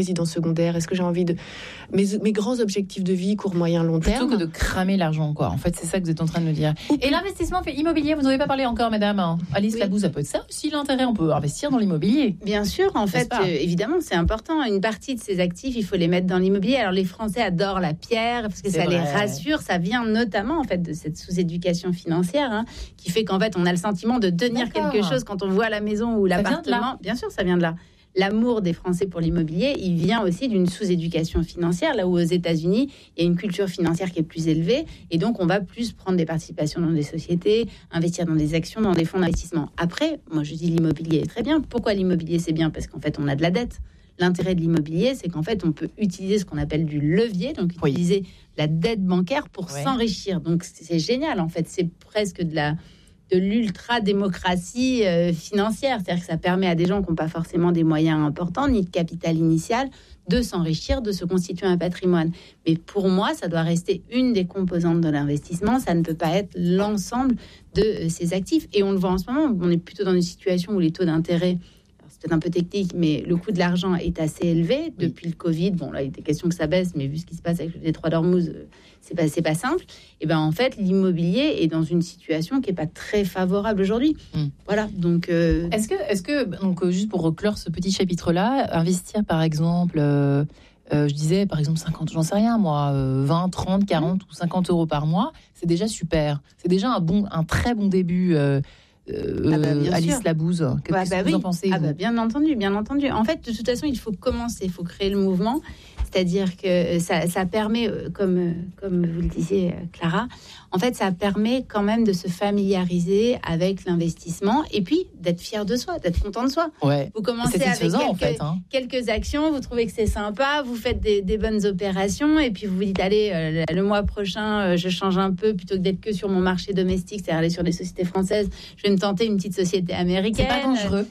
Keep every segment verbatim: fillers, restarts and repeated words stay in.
résidence secondaire? Est-ce que j'ai envie de mes, mes grands objectifs de vie, court, moyen, long terme? Plutôt que de cramer l'argent, quoi. En fait, c'est ça que vous êtes en train de nous dire. Et l'investissement immobilier, vous n'avez pas parlé encore, madame Alice oui. Labouze, ça peut être ça aussi l'intérêt. On peut investir dans l'immobilier. Bien sûr, en fait, euh, évidemment, c'est important. Une partie de ces actifs, il faut les mettre dans l'immobilier. Alors, les Français adorent la pierre parce que c'est ça vrai. Les rassure. Ça vient notamment, en fait, de cette sous-éducation financière hein, qui fait qu'en fait, on a le sentiment de tenir D'accord. quelque chose quand on voit la maison ou l'appartement. Bien sûr, ça vient de là. L'amour des Français pour l'immobilier, il vient aussi d'une sous-éducation financière, là où aux États-Unis, il y a une culture financière qui est plus élevée, et donc on va plus prendre des participations dans des sociétés, investir dans des actions, dans des fonds d'investissement. Après, moi je dis l'immobilier est très bien. Pourquoi l'immobilier c'est bien? Parce qu'en fait, on a de la dette. L'intérêt de l'immobilier, c'est qu'en fait, on peut utiliser ce qu'on appelle du levier, donc oui. utiliser la dette bancaire pour oui. s'enrichir. Donc c'est génial, en fait, c'est presque de la... de l'ultra-démocratie euh, financière. C'est-à-dire que ça permet à des gens qui n'ont pas forcément des moyens importants, ni de capital initial, de s'enrichir, de se constituer un patrimoine. Mais pour moi, ça doit rester une des composantes de l'investissement. Ça ne peut pas être l'ensemble de euh, ces actifs. Et on le voit en ce moment, on est plutôt dans une situation où les taux d'intérêt, c'est peut-être un peu technique, mais le coût de l'argent est assez élevé. Depuis oui. le Covid, bon, là, il était question que ça baisse, mais vu ce qui se passe avec le détroit d'Ormuz, euh, c'est pas, c'est pas simple. Et ben en fait, l'immobilier est dans une situation qui est pas très favorable aujourd'hui. Mmh. Voilà. Donc, euh... est-ce que, est-ce que, donc juste pour reclore ce petit chapitre-là, investir par exemple, euh, euh, je disais par exemple cinquante, j'en sais rien moi, euh, vingt, trente, quarante mmh. ou cinquante euros par mois, c'est déjà super. C'est déjà un bon, un très bon début. Euh, Euh, ah bah, Alice sûr. Labouze, qu'est-ce bah, que bah, vous oui. en pensez ah bah, Bien entendu, bien entendu. En fait, de toute façon, il faut commencer, il faut créer le mouvement. C'est-à-dire que ça, ça permet, comme, comme vous le disiez, Clara, en fait, ça permet quand même de se familiariser avec l'investissement et puis d'être fier de soi, d'être content de soi. Ouais. Vous commencez avec quelques, en fait, hein. quelques actions, vous trouvez que c'est sympa, vous faites des, des bonnes opérations et puis vous vous dites, allez, euh, le mois prochain, euh, je change un peu plutôt que d'être que sur mon marché domestique, c'est-à-dire aller sur des sociétés françaises, je vais me tenter une petite société américaine. C'est pas dangereux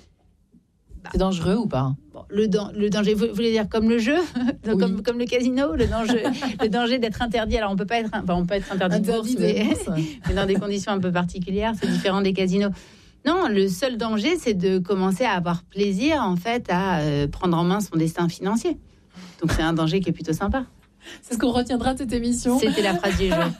C'est dangereux ou pas? Bon, le, dan- le danger, vous voulez dire comme le jeu, oui. comme, comme le casino, le danger, le danger d'être interdit. Alors on peut pas être, enfin on peut être interdit, interdit de bourse, mais, bourse. mais dans des conditions un peu particulières, c'est différent des casinos. Non, le seul danger, c'est de commencer à avoir plaisir en fait à euh, prendre en main son destin financier. Donc c'est un danger qui est plutôt sympa. C'est ce qu'on retiendra de cette émission. C'était la phrase du jour.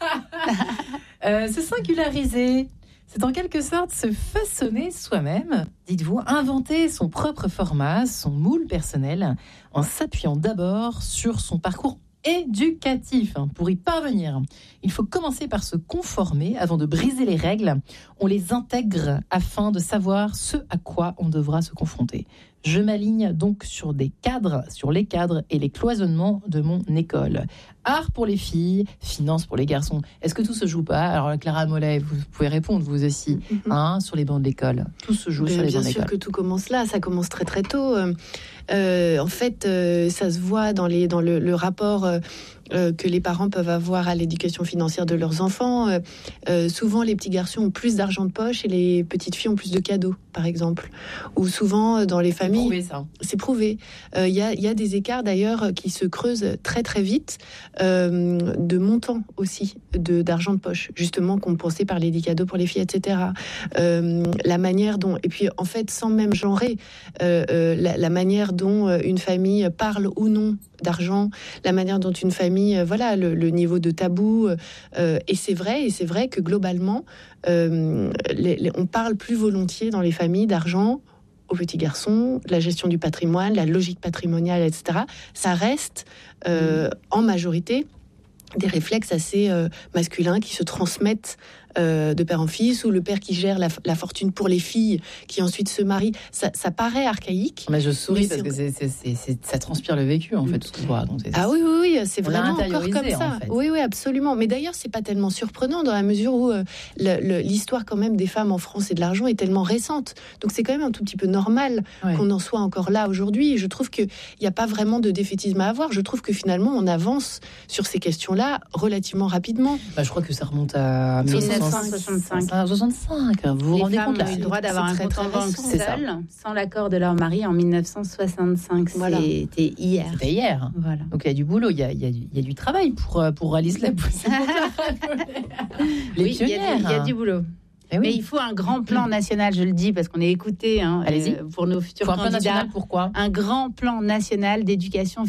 euh, se singulariser. C'est en quelque sorte se façonner soi-même, dites-vous, inventer son propre format, son moule personnel, en s'appuyant d'abord sur son parcours éducatif. Pour y parvenir, il faut commencer par se conformer avant de briser les règles. On les intègre afin de savoir ce à quoi on devra se confronter. Je m'aligne donc sur des cadres, sur les cadres et les cloisonnements de mon école. Art pour les filles, finance pour les garçons. Est-ce que tout se joue pas? Alors Clara Mollet, vous pouvez répondre vous aussi, mm-hmm. hein, sur les bancs de l'école. Tout se joue Mais sur les bancs de l'école. Bien sûr que tout commence là, ça commence très très tôt. Euh, en fait, euh, ça se voit dans, les, dans le, le rapport euh, euh, que les parents peuvent avoir à l'éducation financière de leurs enfants. Euh, euh, souvent, les petits garçons ont plus d'argent de poche et les petites filles ont plus de cadeaux, par exemple. Ou souvent, dans les familles... C'est prouvé, ça. C'est prouvé. Il euh, y, a, y a des écarts, d'ailleurs, qui se creusent très, très vite, euh, de montant aussi, de, d'argent de poche, justement, compensé par les cadeaux pour les filles, et cetera. Euh, la manière dont... Et puis, en fait, sans même genrer, euh, euh, la, la manière dont une famille parle ou non d'argent, la manière dont une famille, euh, voilà, le, le niveau de tabou. Euh, et c'est vrai, et c'est vrai que globalement, euh, les, les, on parle plus volontiers dans les familles d'argent aux petits garçons, la gestion du patrimoine, la logique patrimoniale, et cetera. Ça reste euh, mmh. en majorité des réflexes assez euh, masculins qui se transmettent euh, de père en fils, ou le père qui gère la, la fortune pour les filles qui ensuite se marient. Ça, ça paraît archaïque. Mais je souris mais parce c'est... que c'est, c'est, c'est, c'est, ça transpire le vécu, en fait, tout ce que vous racontez. Ah oui, oui, oui, c'est on vraiment encore comme ça. En fait. Oui, oui, absolument. Mais d'ailleurs, c'est pas tellement surprenant dans la mesure où euh, le, le, l'histoire quand même des femmes en France et de l'argent est tellement récente. Donc c'est quand même un tout petit peu normal ouais. qu'on en soit encore là aujourd'hui. Et je trouve qu'il n'y a pas vraiment de défaitisme à avoir. Je trouve que finalement, on avance sur ces questions-là relativement rapidement. Bah, je crois que ça remonte à dix-neuf cent soixante-cinq. soixante-cinq. Vous vous les rendez femmes compte là? ont eu le droit d'avoir un compte en banque seul, sans l'accord de leur mari en dix-neuf cent soixante-cinq. Voilà. C'était hier. C'était hier. Voilà. Donc il y a du boulot, il y a, il y a, il y a du travail pour, pour Alice Labouze. Les oui, pionnières. Il y, a, il y a du boulot. Mais, oui. Mais il faut un grand plan national, je le dis, parce qu'on est écouté hein, Allez-y. Euh, pour nos futurs faut un candidats. plan national, pourquoi ? Un grand plan national d'éducation